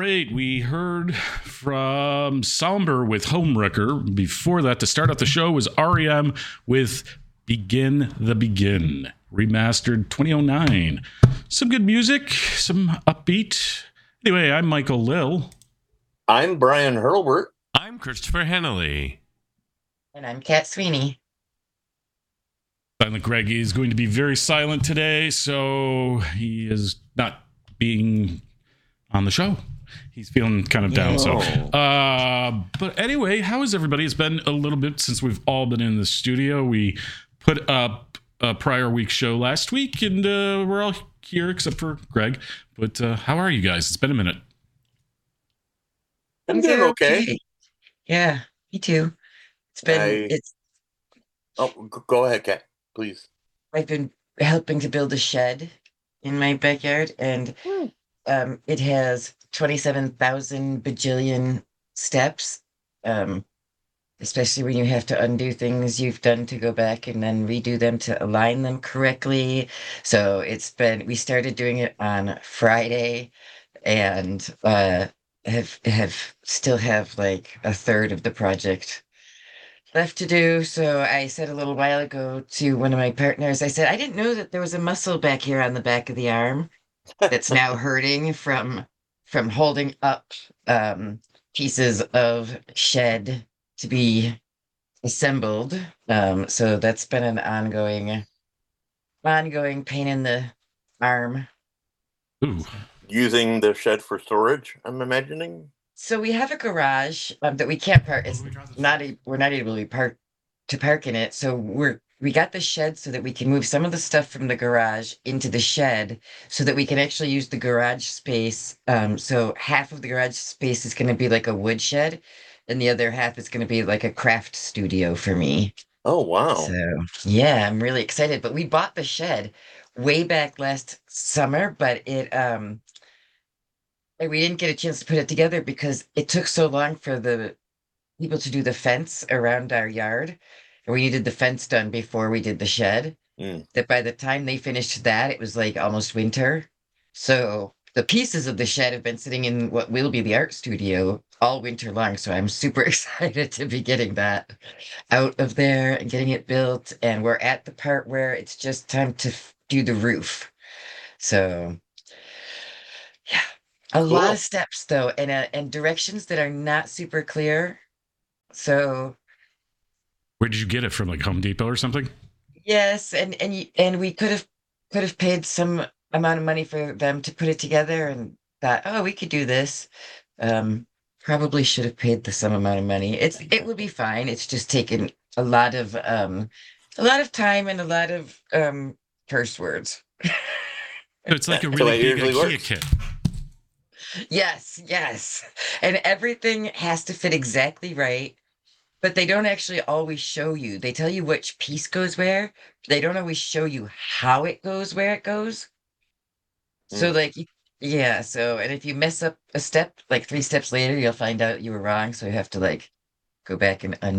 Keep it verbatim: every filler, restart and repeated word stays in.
right, we heard from Somber with Homewrecker. Before that, to start off the show, was R E M with Begin the Begin, remastered twenty oh nine. Some good music, some upbeat. Anyway, I'm Michael Lill. I'm Brian Hurlbert. I'm Christopher Hennelly. And I'm Kat Sweeney. Silent Greg is going to be very silent today, so he is not being on the show. He's feeling kind of down. So, uh, but anyway, how is everybody? It's been a little bit since we've all been in the studio. We put up a prior week show last week, and uh, we're all here except for Greg. But uh, how are you guys? It's been a minute. I'm doing okay. Yeah, me too. It's been, I... it's. Oh, go ahead, Kat, please. I've been helping to build a shed in my backyard, and Hmm. um, it has twenty-seven thousand bajillion steps, um, especially when you have to undo things you've done to go back and then redo them to align them correctly. So it's been, we started doing it on Friday, and uh, have have still have like a third of the project left to do. So I said a little while ago to one of my partners, I said, I didn't know that there was a muscle back here on the back of the arm that's now hurting from from holding up um, pieces of shed to be assembled. Um, so that's been an ongoing, ongoing pain in the arm. Ooh. Using the shed for storage, I'm imagining. So we have a garage um, that we can't park. It's not a, we're not able to park to park in it. So we're we got the shed so that we can move some of the stuff from the garage into the shed, so that we can actually use the garage space. Um, so half of the garage space is going to be like a wood shed, and the other half is going to be like a craft studio for me. Oh, wow. So yeah, I'm really excited. But we bought the shed way back last summer, but it um like, we didn't get a chance to put it together because it took so long for the people to do the fence around our yard. And we needed the fence done before we did the shed. Mm. That by the time they finished that, it was like almost winter. So the pieces of the shed have been sitting in what will be the art studio all winter long. So I'm super excited to be getting that out of there and getting it built. And we're at the part where it's just time to f- do the roof. So yeah. A Cool. lot of steps though, and uh, and directions that are not super clear. So Where did you get it from? Like Home Depot or something? yes, and and y- and we could have could have paid some amount of money for them to put it together, and thought, oh, we could do this. Um, probably should have paid the some amount of money. It's it would be fine. It's just taken a lot of um a lot of time and a lot of um curse words. So it's like a That's the way really it big usually IKEA works. kit. Yes, yes. And everything has to fit exactly right, but they don't actually always show you. They tell you which piece goes where. They don't always show you how it goes where it goes. So Mm. like you, yeah, so and if you mess up a step, like three steps later, you'll find out you were wrong, so you have to like go back and undo